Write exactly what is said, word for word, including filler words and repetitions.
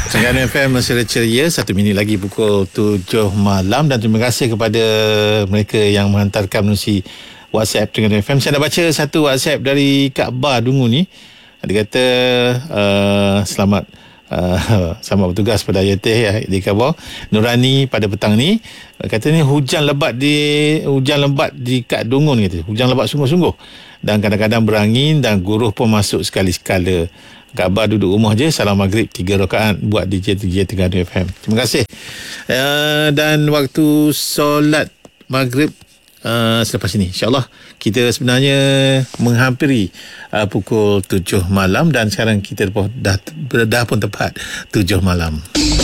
Terengganu F M masih ceria. Satu minit lagi pukul tujuh malam. Dan terima kasih kepada mereka yang menghantarkan menerusi WhatsApp Terengganu F M. Saya dah baca satu WhatsApp dari Kak Bar Dungu ni. Dia kata uh, selamat uh, selamat bertugas pada ayah teh ya, di khabar Nurani pada petang ni. Kata ni hujan lebat di hujan lebat di Kak Dungu ni, kata. Hujan lebat sungguh-sungguh. Dan kadang-kadang berangin dan guruh pun masuk sekali-sekala. Khabar duduk rumah je, salam maghrib tiga rakaat buat D J D J Terengganu F M. Terima kasih. Uh, dan waktu solat maghrib uh, selepas ini, insyaAllah kita sebenarnya menghampiri uh, pukul tujuh malam. Dan sekarang kita dah, dah, dah pun tepat tujuh malam.